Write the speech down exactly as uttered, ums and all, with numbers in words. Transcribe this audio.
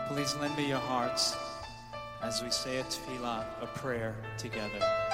Please lend me your hearts as we say a tefillah, a prayer together.